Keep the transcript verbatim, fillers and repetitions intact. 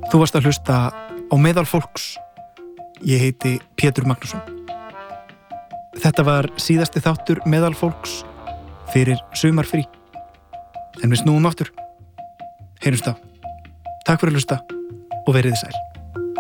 Þú varst að hlusta á Meðal fólks. Ég heiti Pétur Magnússon. Þetta var síðasti þáttur Meðal fólks fyrir sumarfrí. En við snúum aftur. Heyrumst á. Takk fyrir að hlusta og verið þið sæl.